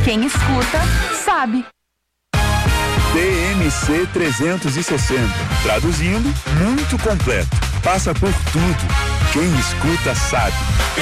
Quem escuta, sabe. TMC 360. Traduzindo, muito completo. Passa por tudo. Quem escuta, sabe.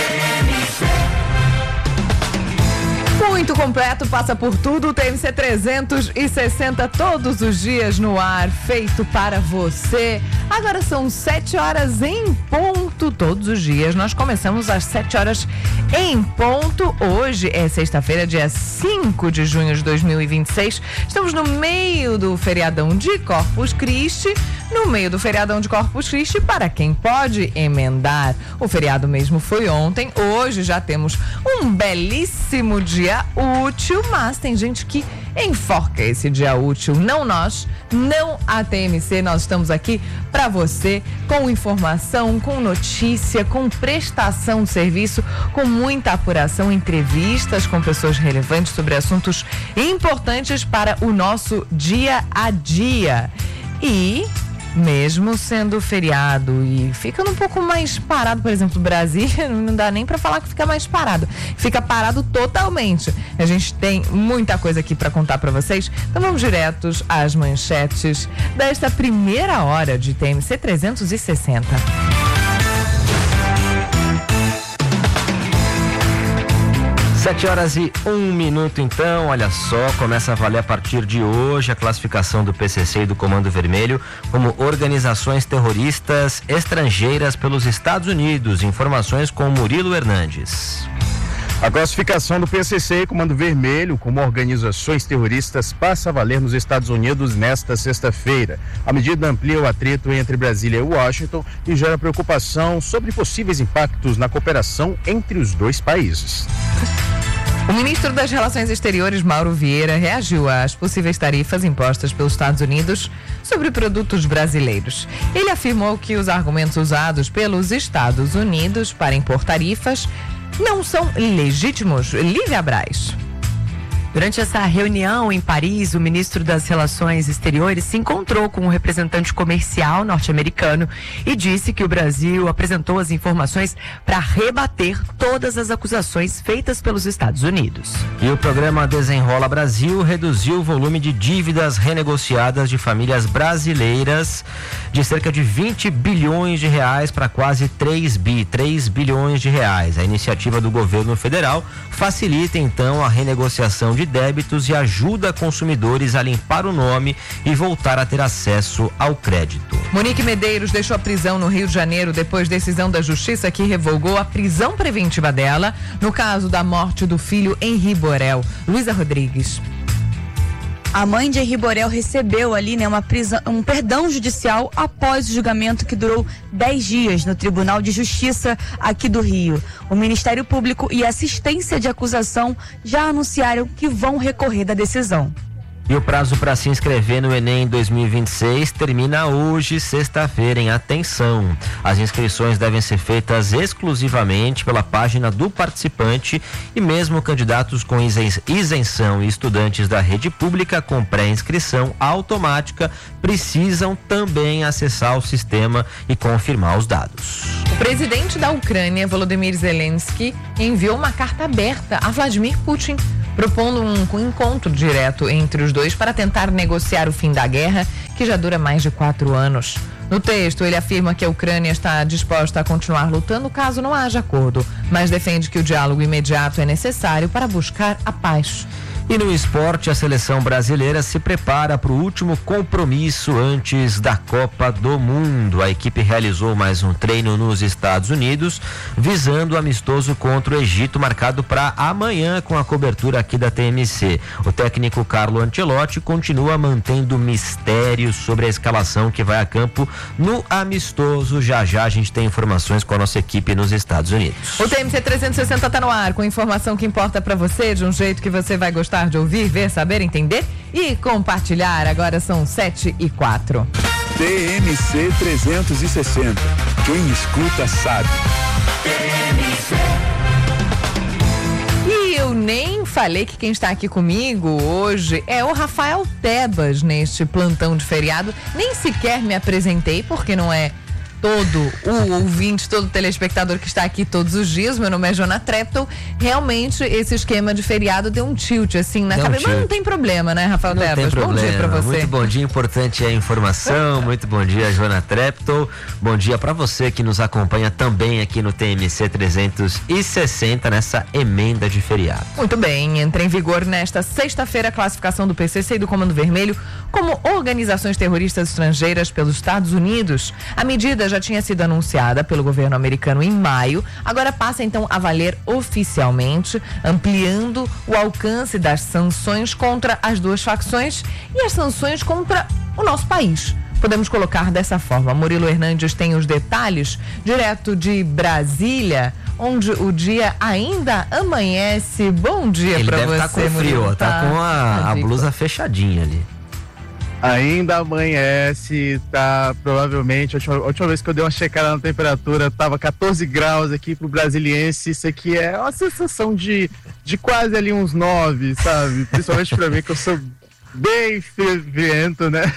Muito completo, passa por tudo. O TMC 360 todos os dias no ar, feito para você. Agora são 7 horas em ponto, todos os dias. Nós começamos às 7 horas em ponto. Hoje é sexta-feira, dia 5 de junho de 2026. Estamos no meio do feriadão de Corpus Christi. No meio do feriadão de Corpus Christi, para quem pode emendar. O feriado mesmo foi ontem. Hoje já temos um belíssimo dia útil, mas tem gente que enforca esse dia útil. Não nós, não a TMC. Nós estamos aqui para você com informação, com notícia, com prestação de serviço, com muita apuração, entrevistas com pessoas relevantes sobre assuntos importantes para o nosso dia a dia. E mesmo sendo feriado e ficando um pouco mais parado, por exemplo, Brasília, não dá nem para falar que fica mais parado, fica parado totalmente. A gente tem muita coisa aqui para contar para vocês, então vamos diretos às manchetes desta primeira hora de TMC 360. 7 horas e 1 minuto, então, olha só, começa a valer a partir de hoje a classificação do PCC e do Comando Vermelho como organizações terroristas estrangeiras pelos Estados Unidos. Informações com Murilo Hernandes. A classificação do PCC e Comando Vermelho como organizações terroristas passa a valer nos Estados Unidos nesta sexta-feira. A medida amplia o atrito entre Brasília e Washington e gera preocupação sobre possíveis impactos na cooperação entre os dois países. O ministro das Relações Exteriores, Mauro Vieira, reagiu às possíveis tarifas impostas pelos Estados Unidos sobre produtos brasileiros. Ele afirmou que os argumentos usados pelos Estados Unidos para impor tarifas não são legítimos. Lívia Braz. Durante essa reunião em Paris, o ministro das Relações Exteriores se encontrou com um representante comercial norte-americano e disse que o Brasil apresentou as informações para rebater todas as acusações feitas pelos Estados Unidos. E o programa Desenrola Brasil reduziu o volume de dívidas renegociadas de famílias brasileiras de cerca de 20 bilhões de reais para quase 3 bilhões de reais. A iniciativa do governo federal facilita então a renegociação de débitos e ajuda consumidores a limpar o nome e voltar a ter acesso ao crédito. Monique Medeiros deixou a prisão no Rio de Janeiro depois da decisão da Justiça que revogou a prisão preventiva dela no caso da morte do filho Henri Borel. Luísa Rodrigues. A mãe de Henri Borel recebeu ali, um perdão judicial após o julgamento que durou 10 dias no Tribunal de Justiça aqui do Rio. O Ministério Público e a assistência de acusação já anunciaram que vão recorrer da decisão. E o prazo para se inscrever no Enem 2026 termina hoje, sexta-feira, em atenção. As inscrições devem ser feitas exclusivamente pela página do participante e mesmo candidatos com isenção e estudantes da rede pública com pré-inscrição automática precisam também acessar o sistema e confirmar os dados. O presidente da Ucrânia, Volodymyr Zelensky, enviou uma carta aberta a Vladimir Putin, propondo um encontro direto entre os dois para tentar negociar o fim da guerra, que já dura mais de 4 anos. No texto, ele afirma que a Ucrânia está disposta a continuar lutando caso não haja acordo, mas defende que o diálogo imediato é necessário para buscar a paz. E no esporte, a seleção brasileira se prepara para o último compromisso antes da Copa do Mundo. A equipe realizou mais um treino nos Estados Unidos, visando o amistoso contra o Egito, marcado para amanhã, com a cobertura aqui da TMC. O técnico Carlo Ancelotti continua mantendo mistério sobre a escalação que vai a campo no amistoso. Já já a gente tem informações com a nossa equipe nos Estados Unidos. O TMC 360 está no ar, com informação que importa para você, de um jeito que você vai gostar de ouvir, ver, saber, entender e compartilhar. Agora são 7:04. TMC 360. Quem escuta sabe. E eu nem falei que quem está aqui comigo hoje é o Rafael Tebas neste plantão de feriado. Nem sequer me apresentei porque não é todo o ouvinte, todo o telespectador que está aqui todos os dias. Meu nome é Joana Treptow. Realmente, esse esquema de feriado deu um tilt, assim, na cabeça. Mas não tem problema, né, Rafael Tebas? Bom dia pra você. Muito bom dia, importante é a informação. Muito bom dia, Joana Treptow. Bom dia pra você que nos acompanha também aqui no TMC 360, nessa emenda de feriado. Muito bem, entra em vigor nesta sexta-feira a classificação do PCC e do Comando Vermelho como organizações terroristas estrangeiras pelos Estados Unidos. A medida já tinha sido anunciada pelo governo americano em maio, agora passa então a valer oficialmente, ampliando o alcance das sanções contra as duas facções e as sanções contra o nosso país. Podemos colocar dessa forma. Murilo Hernandes tem os detalhes direto de Brasília, onde o dia ainda amanhece. Bom dia pra você, Ele deve estar com frio, tá com a blusa fechadinha ali. Ainda amanhece, tá? Provavelmente, a última vez que eu dei uma checada na temperatura, tava 14 graus aqui pro brasiliense. Isso aqui é uma sensação de quase ali uns 9, sabe? Principalmente pra mim, que eu sou bem friento, né?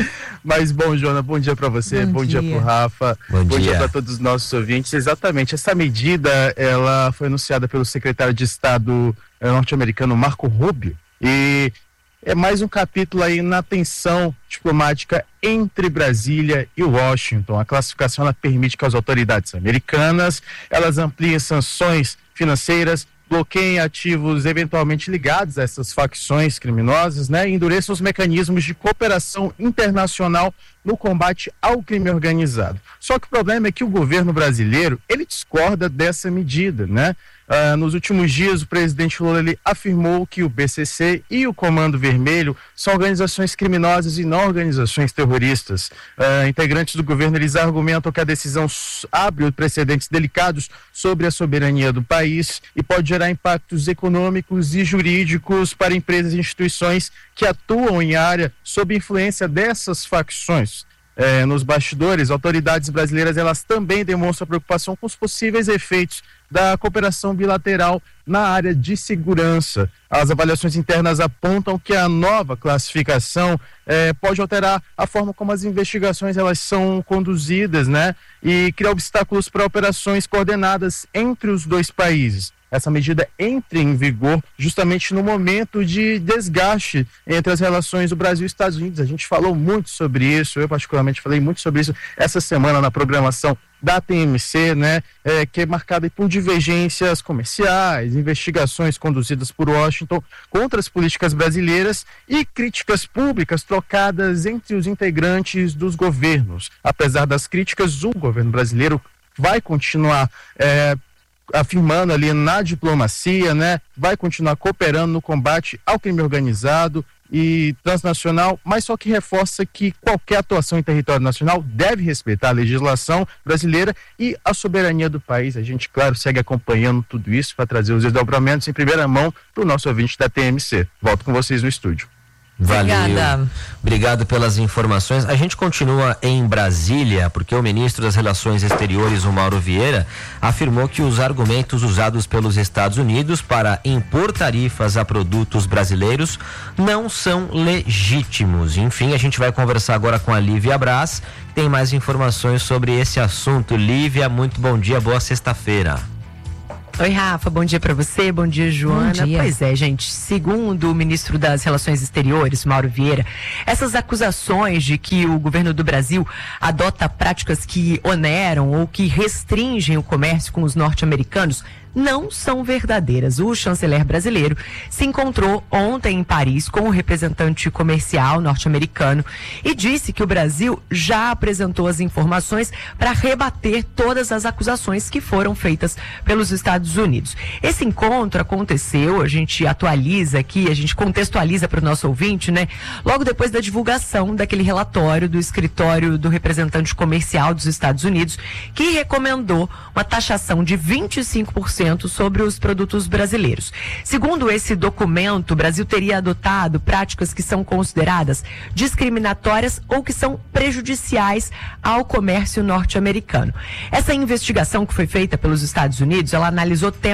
Mas bom, Joana, bom dia pra você, bom dia pro Rafa, bom dia pra todos os nossos ouvintes. Exatamente, essa medida, ela foi anunciada pelo secretário de Estado norte-americano Marco Rubio, e é mais um capítulo aí na tensão diplomática entre Brasília e Washington. A classificação, ela permite que as autoridades americanas, elas ampliem sanções financeiras, bloqueiem ativos eventualmente ligados a essas facções criminosas, né? E endureçam os mecanismos de cooperação internacional no combate ao crime organizado. Só que o problema é que o governo brasileiro, ele discorda dessa medida, né? Nos últimos dias, o presidente Lula, ele afirmou que o PCC e o Comando Vermelho são organizações criminosas e não organizações terroristas. Integrantes do governo, eles argumentam que a decisão abre precedentes delicados sobre a soberania do país e pode gerar impactos econômicos e jurídicos para empresas e instituições que atuam em área sob influência dessas facções. Nos bastidores, autoridades brasileiras, elas também demonstram preocupação com os possíveis efeitos da cooperação bilateral na área de segurança. As avaliações internas apontam que a nova classificação pode alterar a forma como as investigações elas são conduzidas, né? E criar obstáculos para operações coordenadas entre os dois países. Essa medida entra em vigor justamente no momento de desgaste entre as relações do Brasil e Estados Unidos. A gente falou muito sobre isso, eu particularmente falei muito sobre isso essa semana na programação da TMC, né, que é marcada por divergências comerciais, investigações conduzidas por Washington contra as políticas brasileiras e críticas públicas trocadas entre os integrantes dos governos. Apesar das críticas, o governo brasileiro vai continuar afirmando ali na diplomacia, né, vai continuar cooperando no combate ao crime organizado e transnacional, mas só que reforça que qualquer atuação em território nacional deve respeitar a legislação brasileira e a soberania do país. A gente, claro, segue acompanhando tudo isso para trazer os desdobramentos em primeira mão para o nosso ouvinte da TMC. Volto com vocês no estúdio. Valeu. Obrigada. Obrigado pelas informações. A gente continua em Brasília, porque o ministro das Relações Exteriores, o Mauro Vieira, afirmou que os argumentos usados pelos Estados Unidos para impor tarifas a produtos brasileiros não são legítimos. Enfim, a gente vai conversar agora com a Lívia Braz, que tem mais informações sobre esse assunto. Lívia, muito bom dia, boa sexta-feira. Oi, Rafa, bom dia pra você, bom dia, Joana. Bom dia. Pois é, gente, segundo o ministro das Relações Exteriores, Mauro Vieira, essas acusações de que o governo do Brasil adota práticas que oneram ou que restringem o comércio com os norte-americanos não são verdadeiras. O chanceler brasileiro se encontrou ontem em Paris com o representante comercial norte-americano e disse que o Brasil já apresentou as informações para rebater todas as acusações que foram feitas pelos Estados Unidos. Esse encontro aconteceu, a gente atualiza aqui, a gente contextualiza para o nosso ouvinte, né? Logo depois da divulgação daquele relatório do escritório do representante comercial dos Estados Unidos, que recomendou uma taxação de 25% sobre os produtos brasileiros. Segundo esse documento, o Brasil teria adotado práticas que são consideradas discriminatórias ou que são prejudiciais ao comércio norte-americano. Essa investigação que foi feita pelos Estados Unidos, ela analisou temas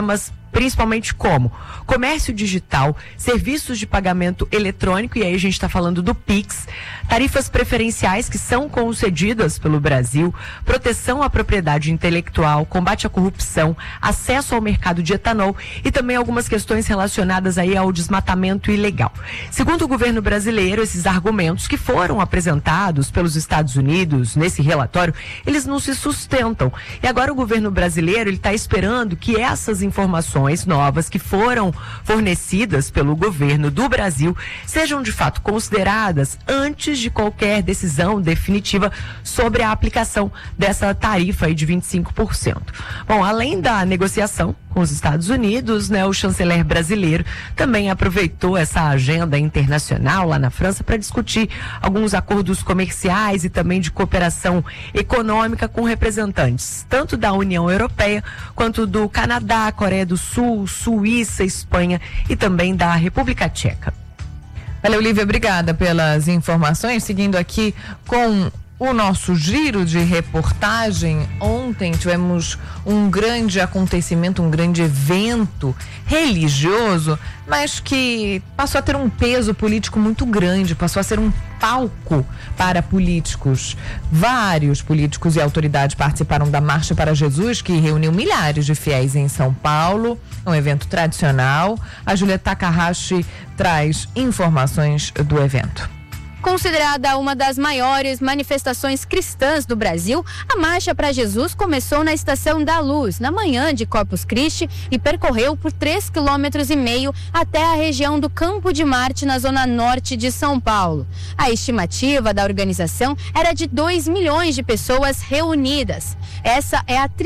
principalmente como comércio digital, serviços de pagamento eletrônico, e aí a gente está falando do Pix, tarifas preferenciais que são concedidas pelo Brasil, proteção à propriedade intelectual, combate à corrupção, acesso ao mercado de etanol e também algumas questões relacionadas aí ao desmatamento ilegal. Segundo o governo brasileiro, esses argumentos que foram apresentados pelos Estados Unidos nesse relatório, eles não se sustentam. E agora o governo brasileiro está esperando que essas informações novas que foram fornecidas pelo governo do Brasil sejam de fato consideradas antes de qualquer decisão definitiva sobre a aplicação dessa tarifa aí de 25%. Bom, além da negociação com os Estados Unidos, né, o chanceler brasileiro também aproveitou essa agenda internacional lá na França para discutir alguns acordos comerciais e também de cooperação econômica com representantes tanto da União Europeia quanto do Canadá, Coreia do Sul, Suíça, Espanha e também da República Tcheca. Valeu, Lívia, obrigada pelas informações. Seguindo aqui com o nosso giro de reportagem, ontem tivemos um grande acontecimento, um grande evento religioso, mas que passou a ter um peso político muito grande, passou a ser um palco para políticos. Vários políticos e autoridades participaram da Marcha para Jesus, que reuniu milhares de fiéis em São Paulo, um evento tradicional. A Julieta Takahashi traz informações do evento. Considerada uma das maiores manifestações cristãs do Brasil, a Marcha para Jesus começou na Estação da Luz, na manhã de Corpus Christi, e percorreu por 3,5 km até a região do Campo de Marte, na zona norte de São Paulo. A estimativa da organização era de 2 milhões de pessoas reunidas. Essa é a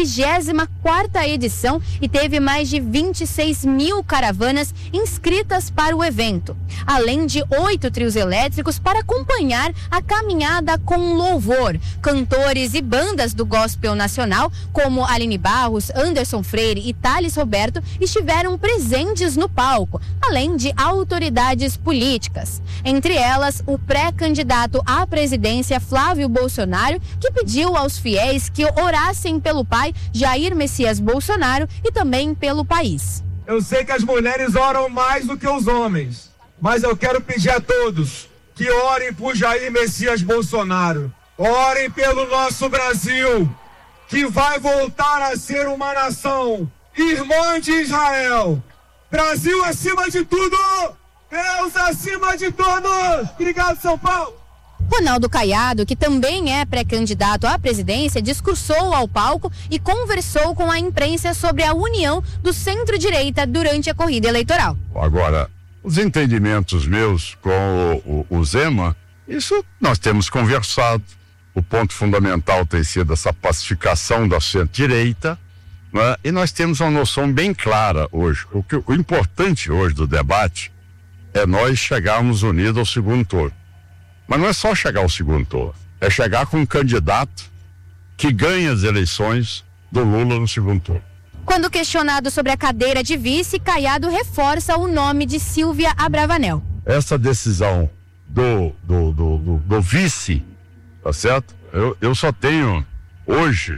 34ª edição e teve mais de 26 mil caravanas inscritas para o evento, além de 8 trios elétricos para acompanhar a caminhada com louvor. Cantores e bandas do gospel nacional, como Aline Barros, Anderson Freire e Thales Roberto, estiveram presentes no palco, além de autoridades políticas. Entre elas, o pré-candidato à presidência Flávio Bolsonaro, que pediu aos fiéis que orassem pelo pai Jair Messias Bolsonaro e também pelo país. Eu sei que as mulheres oram mais do que os homens, mas eu quero pedir a todos que orem por Jair Messias Bolsonaro. Orem pelo nosso Brasil, que vai voltar a ser uma nação irmã de Israel. Brasil acima de tudo, Deus acima de todos. Obrigado, São Paulo. Ronaldo Caiado, que também é pré-candidato à presidência, discursou ao palco e conversou com a imprensa sobre a união do centro-direita durante a corrida eleitoral. Agora, os entendimentos meus com o Zema, isso nós temos conversado. O ponto fundamental tem sido essa pacificação da centro-direita, né? E nós temos uma noção bem clara hoje. O importante hoje do debate é nós chegarmos unidos ao segundo turno. Mas não é só chegar ao segundo turno, é chegar com um candidato que ganha as eleições do Lula no segundo turno. Quando questionado sobre a cadeira de vice, Caiado reforça o nome de Silvia Abravanel. Essa decisão do vice, tá certo? Eu só tenho, hoje,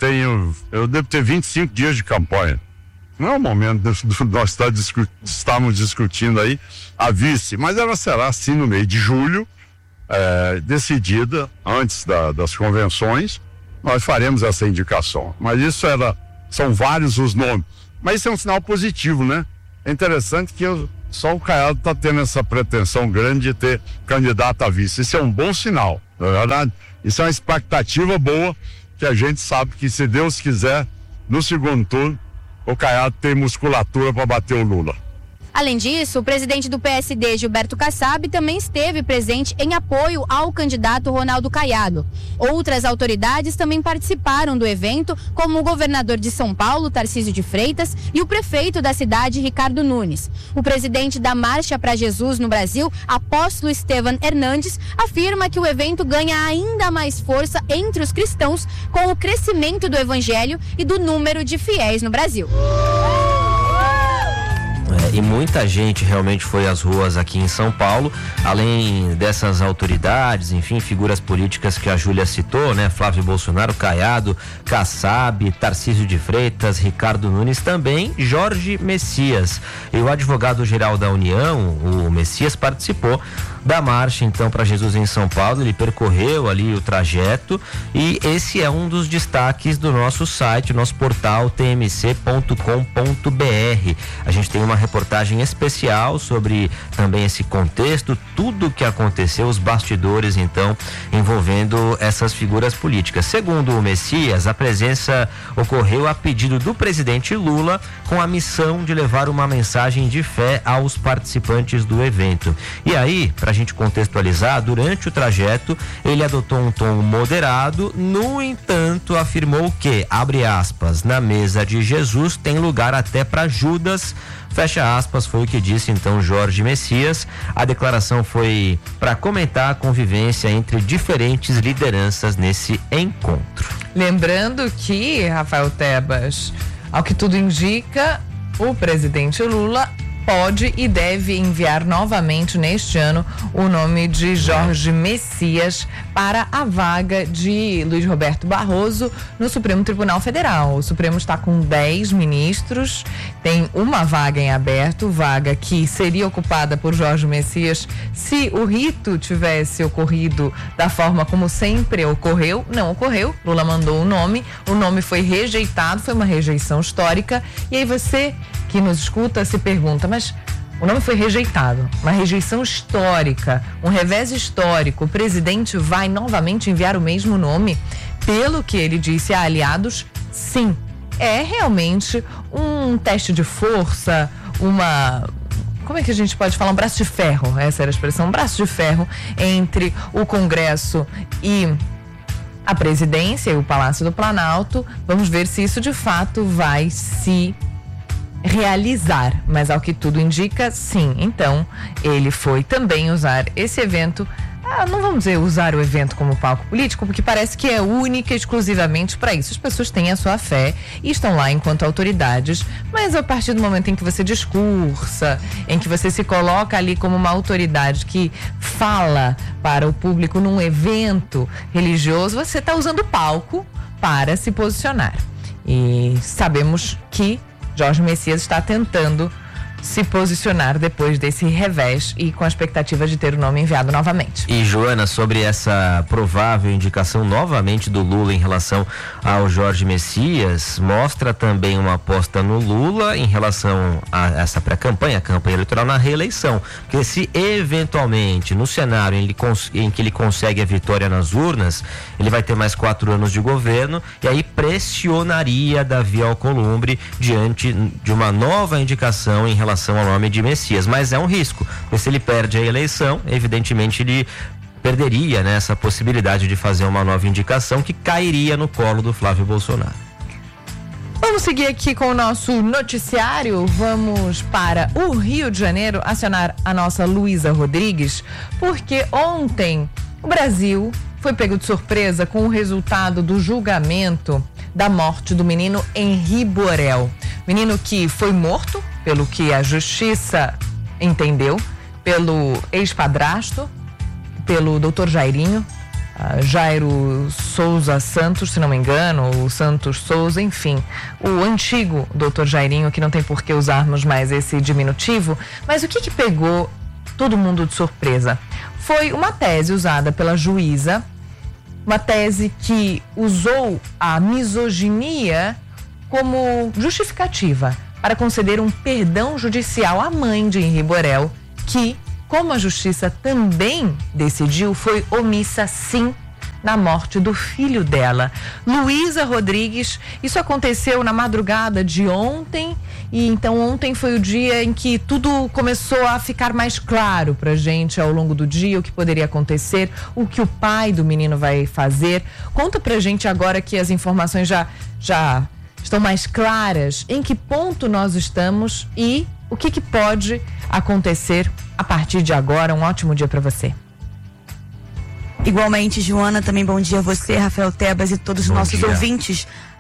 eu devo ter 25 dias de campanha. Não é o momento de nós estarmos discutindo aí a vice, mas ela será assim no mês de julho, decidida antes das convenções, nós faremos essa indicação. Mas isso são vários os nomes. Mas isso é um sinal positivo, né? É interessante que só o Caiado está tendo essa pretensão grande de ter candidato a vice. Isso é um bom sinal, na verdade. Isso é uma expectativa boa, que a gente sabe que, se Deus quiser, no segundo turno, o Caiado tem musculatura para bater o Lula. Além disso, o presidente do PSD, Gilberto Kassab, também esteve presente em apoio ao candidato Ronaldo Caiado. Outras autoridades também participaram do evento, como o governador de São Paulo, Tarcísio de Freitas, e o prefeito da cidade, Ricardo Nunes. O presidente da Marcha para Jesus no Brasil, Apóstolo Estevan Hernandes, afirma que o evento ganha ainda mais força entre os cristãos com o crescimento do evangelho e do número de fiéis no Brasil. E muita gente realmente foi às ruas aqui em São Paulo, além dessas autoridades, enfim, figuras políticas que a Júlia citou, né? Flávio Bolsonaro, Caiado, Kassab, Tarcísio de Freitas, Ricardo Nunes, também Jorge Messias. E o advogado-geral da União, o Messias, participou da marcha então para Jesus em São Paulo. Ele percorreu ali o trajeto e esse é um dos destaques do nosso site, nosso portal tmc.com.br. A gente tem uma reportagem especial sobre também esse contexto, tudo o que aconteceu, os bastidores então envolvendo essas figuras políticas. Segundo o Messias, a presença ocorreu a pedido do presidente Lula, com a missão de levar uma mensagem de fé aos participantes do evento. E aí, para a gente contextualizar, durante o trajeto ele adotou um tom moderado, no entanto afirmou que, abre aspas, na mesa de Jesus tem lugar até para Judas, fecha aspas, foi o que disse então Jorge Messias. A declaração foi para comentar a convivência entre diferentes lideranças nesse encontro. Lembrando que, Rafael Tebas, ao que tudo indica, o presidente Lula pode e deve enviar novamente neste ano o nome de Jorge Messias para a vaga de Luiz Roberto Barroso no Supremo Tribunal Federal. O Supremo está com 10 ministros, tem uma vaga em aberto, vaga que seria ocupada por Jorge Messias se o rito tivesse ocorrido da forma como sempre ocorreu. Não ocorreu, Lula mandou o nome foi rejeitado, foi uma rejeição histórica. E aí você que nos escuta se pergunta, mas o nome foi rejeitado, uma rejeição histórica, um revés histórico, o presidente vai novamente enviar o mesmo nome? Pelo que ele disse a aliados, sim, é realmente um teste de força, como é que a gente pode falar? Um braço de ferro, essa era a expressão, um braço de ferro entre o Congresso e a presidência e o Palácio do Planalto. Vamos ver se isso de fato vai se realizar, mas ao que tudo indica, sim. Então, ele foi também usar esse evento, não vamos dizer usar o evento como palco político, porque parece que é única e exclusivamente para isso. As pessoas têm a sua fé e estão lá enquanto autoridades, mas a partir do momento em que você discursa, em que você se coloca ali como uma autoridade que fala para o público num evento religioso, você está usando o palco para se posicionar. E sabemos que Jorge Messias está tentando se posicionar depois desse revés e com a expectativa de ter o nome enviado novamente. E Joana, sobre essa provável indicação novamente do Lula em relação ao Jorge Messias, mostra também uma aposta no Lula em relação a essa pré-campanha, a campanha eleitoral na reeleição. Porque se eventualmente no cenário em que ele consegue a vitória nas urnas, ele vai ter mais 4 anos de governo e aí pressionaria Davi Alcolumbre diante de uma nova indicação em relação ao nome de Messias, mas é um risco, porque se ele perde a eleição, evidentemente ele perderia, né, essa possibilidade de fazer uma nova indicação que cairia no colo do Flávio Bolsonaro. Vamos seguir aqui com o nosso noticiário. Vamos para o Rio de Janeiro acionar a nossa Luísa Rodrigues, porque ontem o Brasil foi pego de surpresa com o resultado do julgamento da morte do menino Henri Borel. Menino que foi morto, pelo que a justiça entendeu, pelo ex-padrasto, pelo doutor Jairinho, Jairo Souza Santos, se não me engano, o Santos Souza, enfim, o antigo doutor Jairinho, que não tem por que usarmos mais esse diminutivo. Mas o que pegou todo mundo de surpresa? Foi uma tese usada pela juíza, uma tese que usou a misoginia como justificativa para conceder um perdão judicial à mãe de Henri Borel, que, como a justiça também decidiu, foi omissa sim na morte do filho dela, Luísa Rodrigues. Isso aconteceu na madrugada de ontem, e então ontem foi o dia em que tudo começou a ficar mais claro pra gente ao longo do dia, o que poderia acontecer, o que o pai do menino vai fazer. Conta pra gente agora que as informações já estão mais claras, em que ponto nós estamos e o que pode acontecer a partir de agora. Um ótimo dia para você. Igualmente, Joana, também bom dia a você, Rafael Tebas e todos os nossos ouvintes.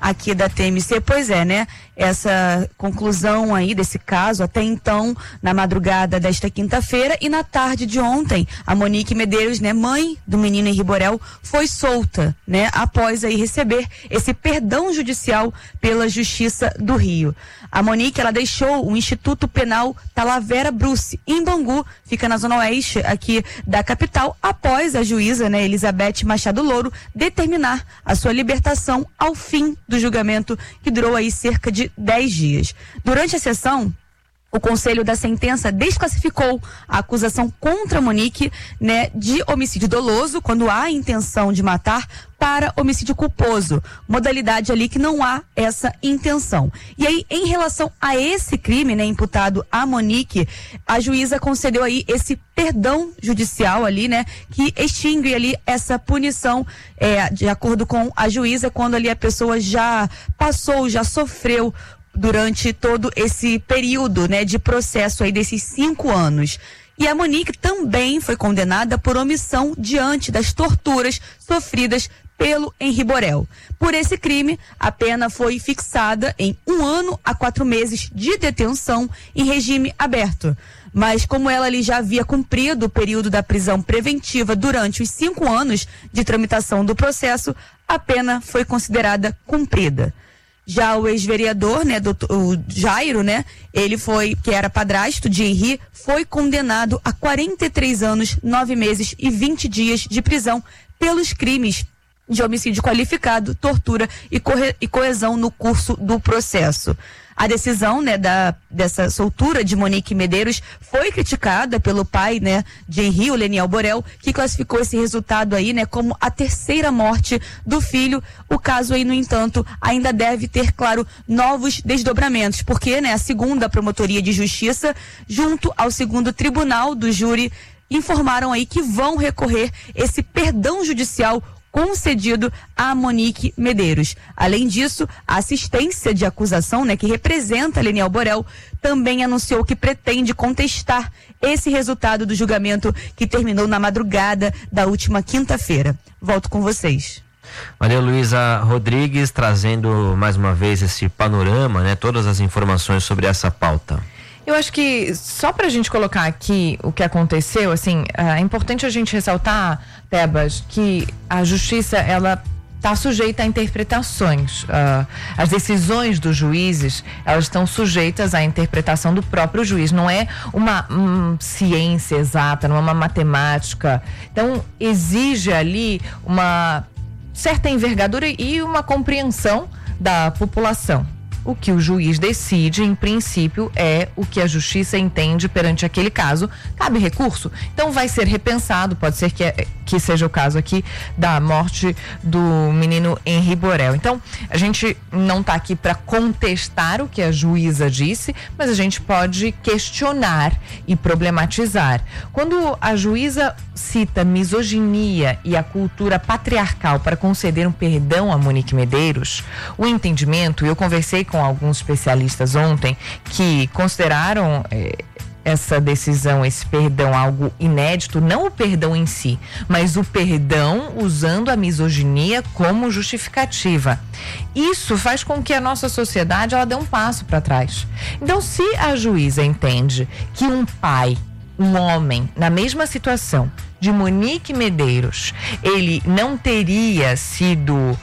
aqui da TMC. Pois é, né? Essa conclusão aí desse caso, até então, na madrugada desta quinta-feira e na tarde de ontem, a Monique Medeiros, né, mãe do menino Henri Borel, foi solta, né, após aí receber esse perdão judicial pela Justiça do Rio. A Monique, ela deixou o Instituto Penal Talavera Bruce, em Bangu, fica na zona oeste aqui da capital, após a juíza, né, Elizabeth Machado Louro, determinar a sua libertação ao fim do julgamento, que durou aí cerca de 10 dias. Durante a sessão, o Conselho da Sentença desclassificou a acusação contra Monique, né, de homicídio doloso, quando há intenção de matar, para homicídio culposo, modalidade ali que não há essa intenção. E aí, em relação a esse crime, né, imputado a Monique, a juíza concedeu aí esse perdão judicial ali, né, que extingue ali essa punição, de acordo com a juíza, quando ali a pessoa já passou, já sofreu durante todo esse período, né, de processo aí desses 5 anos. E a Monique também foi condenada por omissão diante das torturas sofridas pelo Henri Borel. Por esse crime, a pena foi fixada em 1 ano a 4 meses de detenção em regime aberto. Mas como ela ali já havia cumprido o período da prisão preventiva durante os 5 anos de tramitação do processo, a pena foi considerada cumprida. Já o ex-vereador, né, o Jairo, né, que era padrasto de Henri, foi condenado a 43 anos, 9 meses e 20 dias de prisão pelos crimes de homicídio qualificado, tortura e coesão no curso do processo. A decisão, né, dessa soltura de Monique Medeiros foi criticada pelo pai, né, de Henri, o Leniel Borel, que classificou esse resultado aí, né, como a 3ª morte do filho. O caso aí, no entanto, ainda deve ter, claro, novos desdobramentos, porque, né, a 2ª Promotoria de Justiça, junto ao 2º Tribunal do Júri, informaram aí que vão recorrer esse perdão judicial concedido a Monique Medeiros. Além disso, a assistência de acusação, né, que representa Leniel Borel, também anunciou que pretende contestar esse resultado do julgamento que terminou na madrugada da última quinta-feira. Volto com vocês. Valeu, Luísa Rodrigues, trazendo mais uma vez esse panorama, né, todas as informações sobre essa pauta. Eu acho que só pra gente colocar aqui o que aconteceu, assim, é importante a gente ressaltar, Tebas, que a justiça, ela está sujeita a interpretações. As decisões dos juízes, elas estão sujeitas à interpretação do próprio juiz. Não é uma ciência exata, não é uma matemática. Então, exige ali uma certa envergadura e uma compreensão da população. O que o juiz decide, em princípio, é o que a justiça entende perante aquele caso. Cabe recurso? Então vai ser repensado, pode ser que seja o caso aqui da morte do menino Henri Borel. Então, a gente não está aqui para contestar o que a juíza disse, mas a gente pode questionar e problematizar. Quando a juíza cita misoginia e a cultura patriarcal para conceder um perdão a Monique Medeiros, o entendimento, eu conversei com alguns especialistas ontem que consideraram essa decisão, esse perdão, algo inédito, não o perdão em si, mas o perdão usando a misoginia como justificativa. Isso faz com que a nossa sociedade ela dê um passo para trás. Então, se a juíza entende que um pai, um homem, na mesma situação de Monique Medeiros, ele não teria sido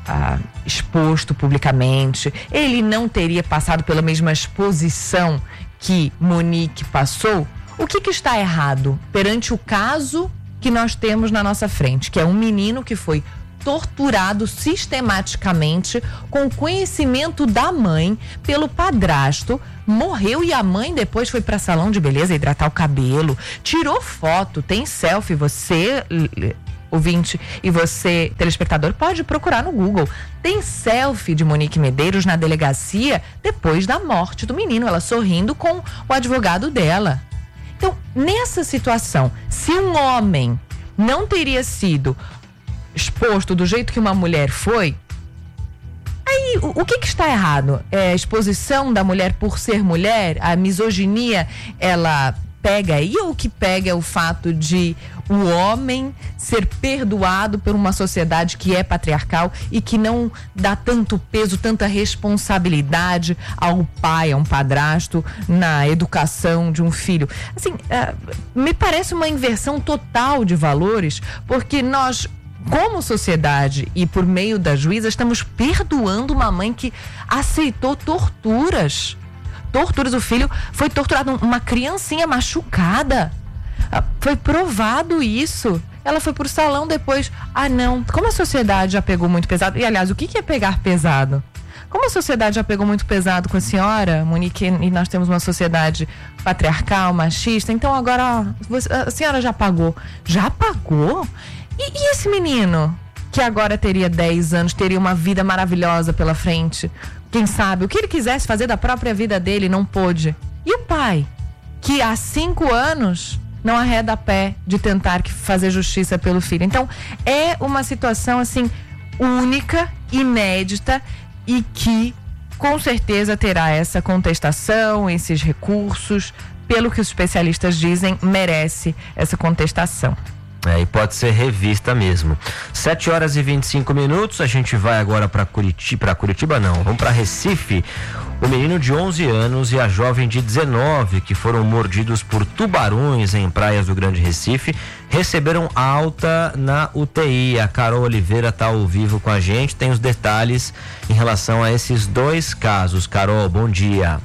exposto publicamente, ele não teria passado pela mesma exposição que Monique passou, o que está errado perante o caso que nós temos na nossa frente, que é um menino que foi torturado sistematicamente com conhecimento da mãe pelo padrasto, morreu e a mãe depois foi para salão de beleza hidratar o cabelo, tirou foto, tem selfie, você ouvinte e você, telespectador, pode procurar no Google. Tem selfie de Monique Medeiros na delegacia depois da morte do menino, ela sorrindo com o advogado dela. Então, nessa situação, se um homem não teria sido exposto do jeito que uma mulher foi, aí o que está errado? É a exposição da mulher por ser mulher? A misoginia, ela pega aí, ou o que pega é o fato de o homem ser perdoado por uma sociedade que é patriarcal e que não dá tanto peso, tanta responsabilidade ao pai, a um padrasto, na educação de um filho? Assim, me parece uma inversão total de valores, porque nós, como sociedade e por meio da juíza, estamos perdoando uma mãe que aceitou torturas. O filho foi torturado, uma criancinha machucada. Foi provado isso. Ela foi pro salão depois. Não, como a sociedade já pegou muito pesado. E aliás, o que é pegar pesado? Como a sociedade já pegou muito pesado com a senhora, Monique, e nós temos uma sociedade patriarcal, machista, então agora a senhora já pagou. Já pagou? E esse menino, que agora teria 10 anos, teria uma vida maravilhosa pela frente? Quem sabe, o que ele quisesse fazer da própria vida dele, não pôde. E o pai, que há 5 anos não arreda pé de tentar fazer justiça pelo filho. Então, é uma situação, assim, única, inédita, e que, com certeza, terá essa contestação, esses recursos. Pelo que os especialistas dizem, merece essa contestação. E pode ser revista mesmo. 7h25, a gente vai agora para Curitiba não, vamos para Recife. O menino de 11 anos e a jovem de 19, que foram mordidos por tubarões em praias do Grande Recife, receberam alta na UTI. A Carol Oliveira está ao vivo com a gente, tem os detalhes em relação a esses 2 casos. Carol, bom dia.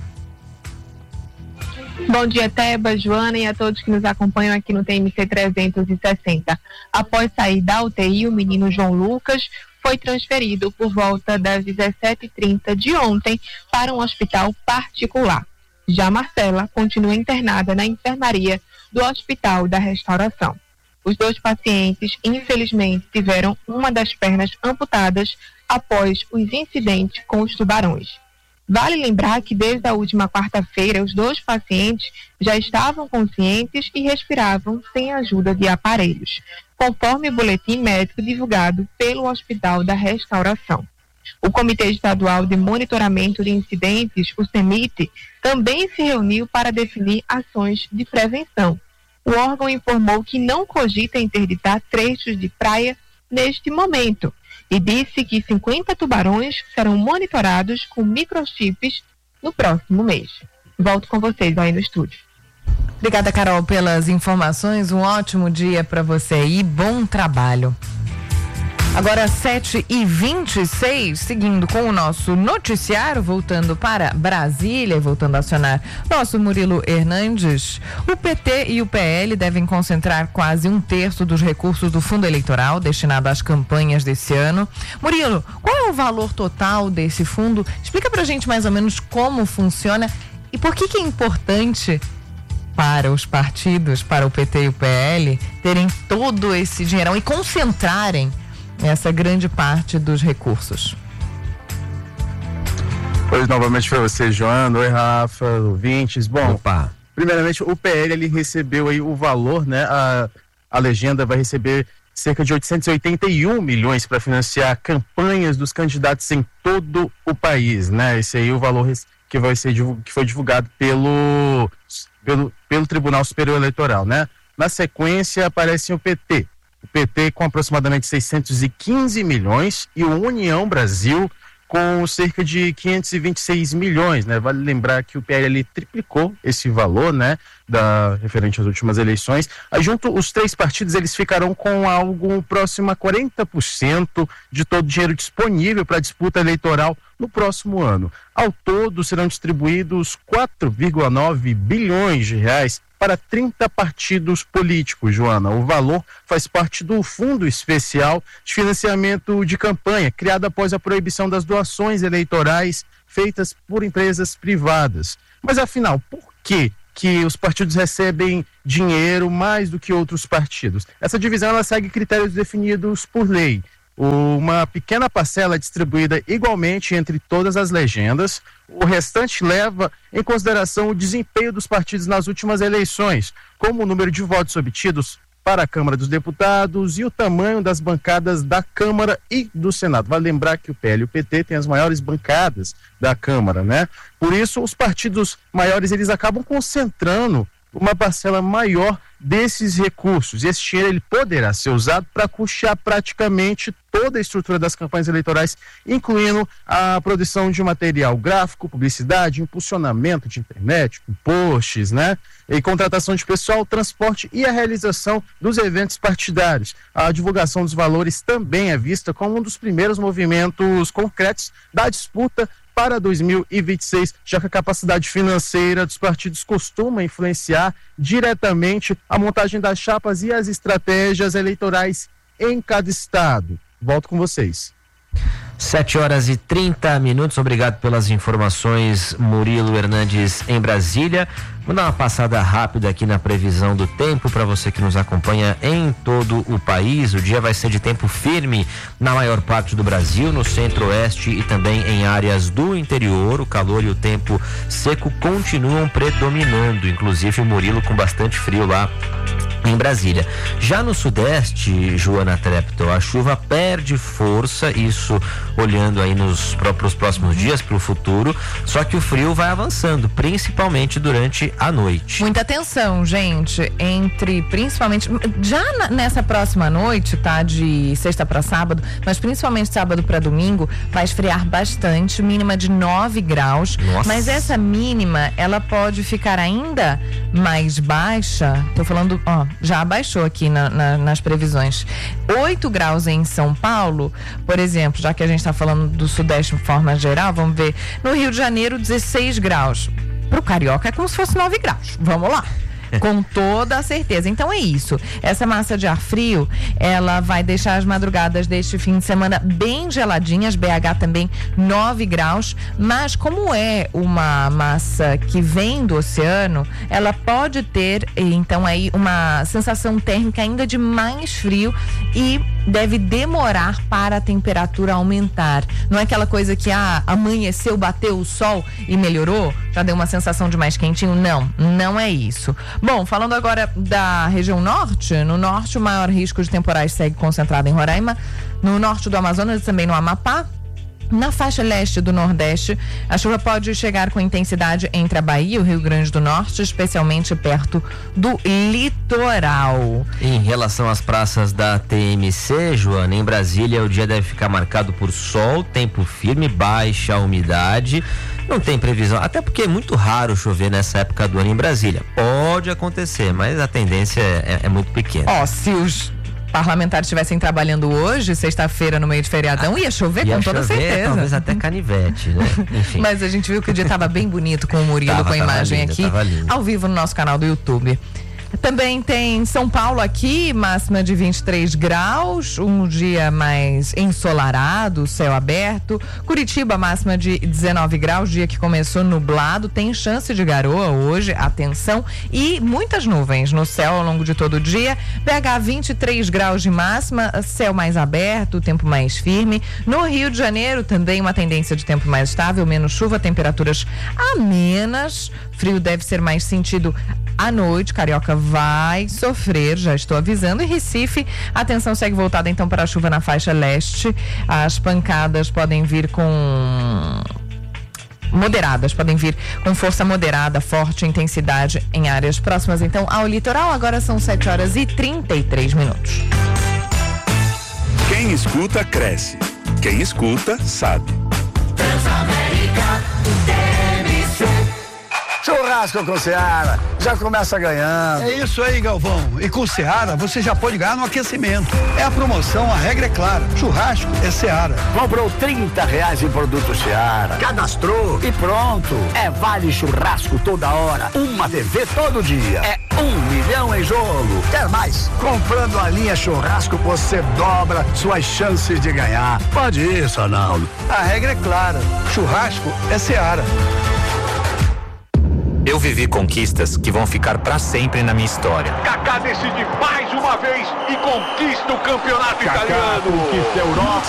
Bom dia, Teba, Joana e a todos que nos acompanham aqui no TMC 360. Após sair da UTI, o menino João Lucas foi transferido por volta das 17h30 de ontem para um hospital particular. Já Marcela continua internada na enfermaria do Hospital da Restauração. Os 2 pacientes, infelizmente, tiveram uma das pernas amputadas após os incidentes com os tubarões. Vale lembrar que desde a última quarta-feira, os 2 pacientes já estavam conscientes e respiravam sem a ajuda de aparelhos, conforme o boletim médico divulgado pelo Hospital da Restauração. O Comitê Estadual de Monitoramento de Incidentes, o CEMIT, também se reuniu para definir ações de prevenção. O órgão informou que não cogita interditar trechos de praia neste momento e disse que 50 tubarões serão monitorados com microchips no próximo mês. Volto com vocês aí no estúdio. Obrigada, Carol, pelas informações. Um ótimo dia para você e bom trabalho. Agora 7h26, seguindo com o nosso noticiário, voltando para Brasília e voltando a acionar nosso Murilo Hernandes. O PT e o PL devem concentrar quase 1/3 dos recursos do fundo eleitoral destinado às campanhas desse ano. Murilo, qual é o valor total desse fundo? Explica pra gente mais ou menos como funciona e por que é importante para os partidos, para o PT e o PL, terem todo esse dinheirão e concentrarem essa grande parte dos recursos. Oi, novamente para você, Joana. Oi, Rafa, ouvintes. Bom, primeiramente, o PL ele recebeu aí o valor, né? A legenda vai receber cerca de 881 milhões para financiar campanhas dos candidatos em todo o país, né? Esse aí é o valor que foi divulgado pelo Tribunal Superior Eleitoral, né? Na sequência aparece o PT. O PT com aproximadamente 615 milhões e o União Brasil com cerca de 526 milhões, né? Vale lembrar que o PL triplicou esse valor, né? Referente às últimas eleições. Aí junto, os 3 partidos, eles ficarão com algo próximo a 40% de todo o dinheiro disponível para a disputa eleitoral no próximo ano. Ao todo, serão distribuídos 4,9 bilhões de reais para 30 partidos políticos, Joana. O valor faz parte do Fundo Especial de Financiamento de Campanha, criado após a proibição das doações eleitorais feitas por empresas privadas. Mas afinal, por que os partidos recebem dinheiro mais do que outros partidos? Essa divisão ela segue critérios definidos por lei. Uma pequena parcela é distribuída igualmente entre todas as legendas. O restante leva em consideração o desempenho dos partidos nas últimas eleições, como o número de votos obtidos para a Câmara dos Deputados e o tamanho das bancadas da Câmara e do Senado. Vale lembrar que o PL e o PT têm as maiores bancadas da Câmara, né? Por isso, os partidos maiores, eles acabam concentrando uma parcela maior desses recursos. E esse dinheiro ele poderá ser usado para custear praticamente toda a estrutura das campanhas eleitorais, incluindo a produção de material gráfico, publicidade, impulsionamento de internet, com posts, né? E contratação de pessoal, transporte e a realização dos eventos partidários. A divulgação dos valores também é vista como um dos primeiros movimentos concretos da disputa para 2026, já que a capacidade financeira dos partidos costuma influenciar diretamente a montagem das chapas e as estratégias eleitorais em cada estado. Volto com vocês. 7h30. Obrigado pelas informações, Murilo Hernandes, em Brasília. Vou dar uma passada rápida aqui na previsão do tempo para você que nos acompanha em todo o país. O dia vai ser de tempo firme na maior parte do Brasil, no centro-oeste e também em áreas do interior. O calor e o tempo seco continuam predominando, inclusive o Murilo com bastante frio lá em Brasília. Já no sudeste, Joana Trepto, a chuva perde força, isso olhando aí pros próximos dias, para o futuro, só que o frio vai avançando, principalmente durante a noite. Muita atenção, gente, principalmente, já nessa próxima noite, tá, de sexta para sábado, mas principalmente sábado para domingo, vai esfriar bastante, mínima de 9 graus. Nossa. Mas essa mínima, ela pode ficar ainda mais baixa, tô falando, já abaixou aqui nas previsões. 8 graus em São Paulo, por exemplo, já que a gente está falando do sudeste de forma geral, vamos ver, no Rio de Janeiro 16 graus. Pro carioca é como se fosse 9 graus. Vamos lá. Com toda a certeza. Então é isso. Essa massa de ar frio, ela vai deixar as madrugadas deste fim de semana bem geladinhas. BH também 9 graus. Mas como é uma massa que vem do oceano, ela pode ter, então, aí uma sensação térmica ainda de mais frio e deve demorar para a temperatura aumentar. Não é aquela coisa que amanheceu, bateu o sol e melhorou, já deu uma sensação de mais quentinho. Não é isso. Bom, falando agora da região norte, no norte o maior risco de temporais segue concentrado em Roraima, no norte do Amazonas e também no Amapá. Na faixa leste do Nordeste, a chuva pode chegar com intensidade entre a Bahia e o Rio Grande do Norte, especialmente perto do litoral. Em relação às praças da TMC, Joana, em Brasília o dia deve ficar marcado por sol, tempo firme, baixa umidade. Não tem previsão, até porque é muito raro chover nessa época do ano em Brasília. Pode acontecer, mas a tendência é muito pequena. Se os parlamentares estivessem trabalhando hoje, sexta-feira, no meio de feriadão, ia chover com toda certeza. Talvez até canivete, né? Enfim. Mas a gente viu que o dia estava bem bonito com o Murilo, com a imagem aqui, ao vivo no nosso canal do YouTube. Também tem São Paulo aqui, máxima de 23 graus, um dia mais ensolarado, céu aberto. Curitiba, máxima de 19 graus, dia que começou nublado, tem chance de garoa hoje, atenção, e muitas nuvens no céu ao longo de todo o dia. BH 23 graus de máxima, céu mais aberto, tempo mais firme. No Rio de Janeiro também uma tendência de tempo mais estável, menos chuva, temperaturas amenas. Frio deve ser mais sentido à noite, Carioca vai sofrer, já estou avisando. E Recife, a atenção segue voltada então para a chuva na faixa leste. As pancadas podem vir podem vir com força moderada, forte intensidade em áreas próximas então ao litoral. Agora são 7h33. Quem escuta, cresce. Quem escuta, sabe. Transamérica, Churrasco com Seara, já começa ganhando. É isso aí, Galvão. E com Seara, você já pode ganhar no aquecimento. É a promoção, a regra é clara. Churrasco é Seara. Comprou R$30 em produto Seara. Cadastrou e pronto. É vale churrasco toda hora. Uma TV todo dia. É 1 milhão em jogo. Quer mais? Comprando a linha churrasco, você dobra suas chances de ganhar. Pode ir, Sonaldo. A regra é clara. Churrasco é Seara. Eu vivi conquistas que vão ficar pra sempre na minha história. Kaká decide mais uma vez e conquista o campeonato italiano. Conquista a Europa.